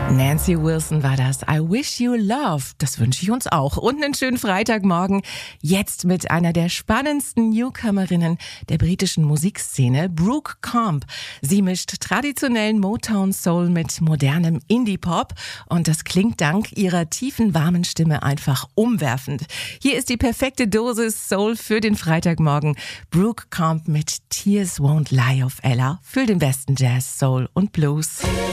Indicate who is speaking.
Speaker 1: Nancy Wilson war das. I wish you love. Das wünsche ich uns auch. Und einen schönen Freitagmorgen. Jetzt mit einer der spannendsten Newcomerinnen der britischen Musikszene, Brooke Comp. Sie mischt traditionellen Motown Soul mit modernem Indie-Pop. Und das klingt dank ihrer tiefen, warmen Stimme einfach umwerfend. Hier ist die perfekte Dosis Soul für den Freitagmorgen. Brooke Comp mit Tears Won't Lie auf Ella für den besten Jazz, Soul und Blues.